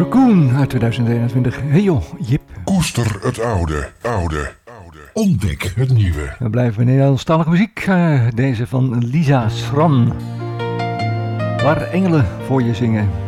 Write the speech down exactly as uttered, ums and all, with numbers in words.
Raccoon uit tweeduizend eenentwintig. Hey joh, Jip. Koester het oude, oude, oude. Ontdek het nieuwe. We blijven bij Nederlandstalige muziek. Uh, deze van Lisa Schran. Waar engelen voor je zingen.